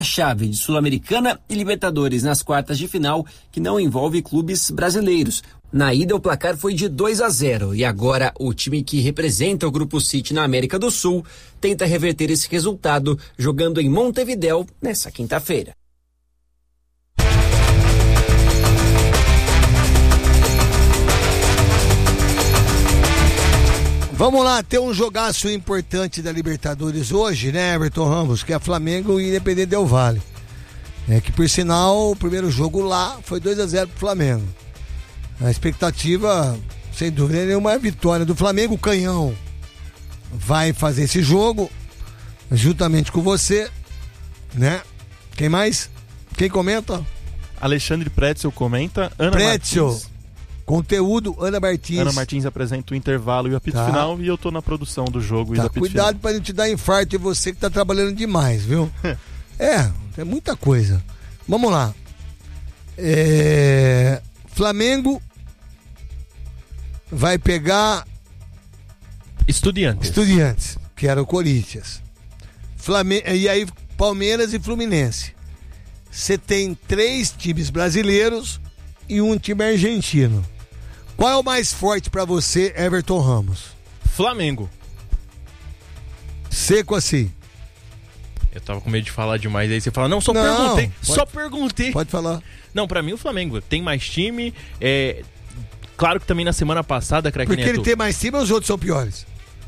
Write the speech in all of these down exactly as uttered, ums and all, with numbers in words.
chave de Sul-Americana e Libertadores nas quartas de final, que não envolve clubes brasileiros. Na ida, o placar foi de dois a zero e agora o time que representa o Grupo City na América do Sul tenta reverter esse resultado jogando em Montevidéu nessa quinta-feira. Vamos lá, tem um jogaço importante da Libertadores hoje, né, Everton Ramos, que é Flamengo e Independente Del Valle. É que, por sinal, o primeiro jogo lá foi dois a zero pro Flamengo. A expectativa, sem dúvida nenhuma, é a vitória do Flamengo. O Canhão vai fazer esse jogo juntamente com você, né? Quem mais? Quem comenta? Alexandre Pretzel comenta. Ana Pretzel. Martins. Conteúdo, Ana Martins. Ana Martins apresenta o intervalo e o apito tá. final, e eu tô na produção do jogo tá, e do apito cuidado final. para não te dar infarto, e você que tá trabalhando demais, viu? é, é muita coisa. Vamos lá. É... Flamengo vai pegar Estudiantes. Estudiantes, que era o Corinthians. Flamengo, e aí Palmeiras e Fluminense. Você tem três times brasileiros e um time argentino. Qual é o mais forte pra você, Everton Ramos? Flamengo. Seco assim. Eu tava com medo de falar demais, aí você fala, não, só não, perguntei, pode, só perguntei. Pode falar. Não, pra mim o Flamengo tem mais time, é... Claro que também na semana passada, Craque Porque Neto, ele tem mais time ou os outros são piores?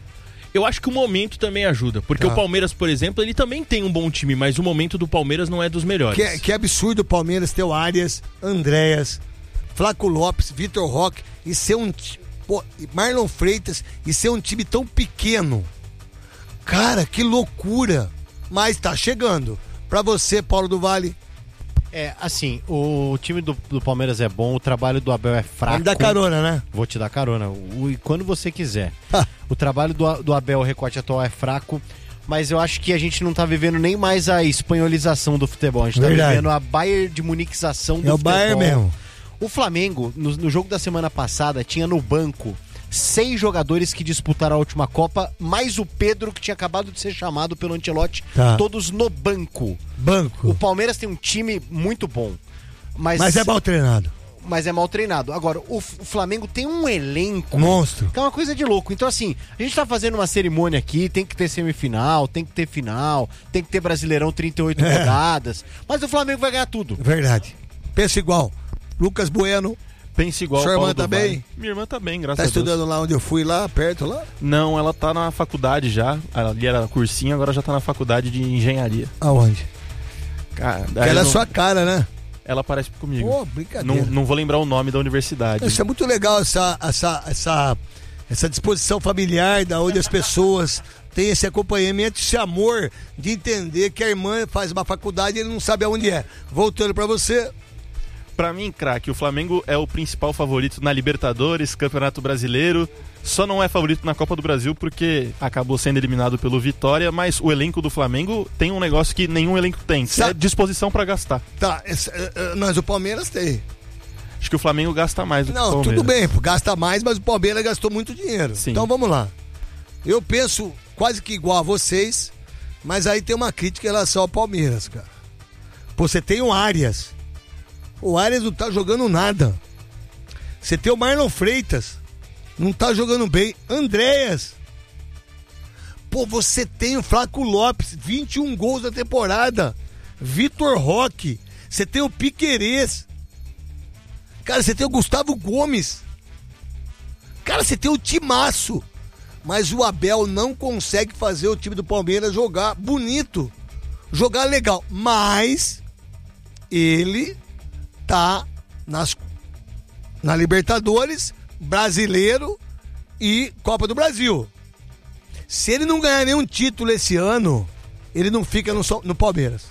eu acho que o momento também ajuda. Porque tá. o Palmeiras, por exemplo, ele também tem um bom time, mas o momento do Palmeiras não é dos melhores. Que, que absurdo o Palmeiras ter o Arias, Andréas, Flaco Lopes, Vitor Roque e ser um... Pô, Marlon Freitas e ser um time tão pequeno. Cara, que loucura. Mas tá chegando. Pra você, Paulo do Vale... É, assim, o time do, do Palmeiras é bom, o trabalho do Abel é fraco. Vai me dar carona, né? Vou te dar carona, o, e quando você quiser. O trabalho do, do Abel, o recorte atual é fraco, mas eu acho que a gente não tá vivendo nem mais a espanholização do futebol, a gente Verdade. tá vivendo a Bayern de muniquização do é futebol. É o Bayern mesmo. O Flamengo, no, no jogo da semana passada, tinha no banco seis jogadores que disputaram a última Copa, mais o Pedro, que tinha acabado de ser chamado pelo Ancelotti, tá. Todos no banco. Banco. O Palmeiras tem um time muito bom. Mas, mas é mal treinado. Mas é mal treinado. Agora, o, F- o Flamengo tem um elenco... Monstro. Que é uma coisa de louco. Então, assim, a gente tá fazendo uma cerimônia aqui, tem que ter semifinal, tem que ter final, tem que ter Brasileirão trinta e oito é. rodadas, mas o Flamengo vai ganhar tudo. Verdade. Pensa igual. Lucas Bueno... Pensa igual. Sua irmã irmã tá bem? Vale. Minha irmã tá bem, graças tá a Deus. Tá estudando lá onde eu fui, lá perto, lá? Não, ela tá na faculdade já. Ali era cursinho, agora já tá na faculdade de engenharia. Aonde? Cara, ela é não... sua cara, né? Ela parece comigo. Pô, brincadeira. Não, não vou lembrar o nome da universidade. Isso é muito legal, essa, essa, essa, essa disposição familiar, da onde as pessoas têm esse acompanhamento, esse amor de entender que a irmã faz uma faculdade e ele não sabe aonde é. Voltando pra você... Pra mim, craque, o Flamengo é o principal favorito na Libertadores, Campeonato Brasileiro. Só não é favorito na Copa do Brasil porque acabou sendo eliminado pelo Vitória, mas o elenco do Flamengo tem um negócio que nenhum elenco tem, que é disposição pra gastar. Tá, mas o Palmeiras tem. Acho que o Flamengo gasta mais do não, que o Palmeiras. Tudo bem, gasta mais, mas o Palmeiras gastou muito dinheiro. Sim. Então vamos lá. Eu penso quase que igual a vocês, mas aí tem uma crítica em relação ao Palmeiras, cara. Pô, você tem o Arias. O Arias não tá jogando nada. Você tem o Marlon Freitas. Não tá jogando bem. Andréas. Pô, você tem o Flaco Lopes. vinte e um gols na temporada. Vitor Roque. Você tem o Piquerez. Cara, você tem o Gustavo Gomes. Cara, você tem o timaço. Mas o Abel não consegue fazer o time do Palmeiras jogar bonito. Jogar legal. Mas ele... tá nas, na Libertadores, Brasileiro e Copa do Brasil. Se ele não ganhar nenhum título esse ano, ele não fica no, no Palmeiras.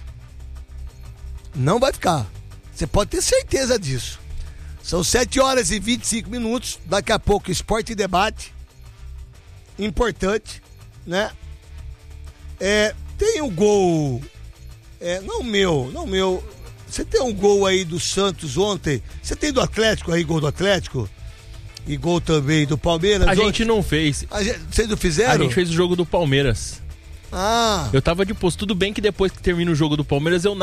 Não vai ficar. Você pode ter certeza disso. São sete horas e vinte e cinco minutos. Daqui a pouco, Esporte e Debate. Importante, né? É, tem o gol... É, não meu, não meu... Você tem um gol aí do Santos ontem? Você tem do Atlético aí, gol do Atlético? E gol também do Palmeiras? A ontem? gente não fez. A gente, vocês não fizeram? A gente fez o jogo do Palmeiras. Ah. Eu tava de posto. Tudo bem que depois que termina o jogo do Palmeiras, eu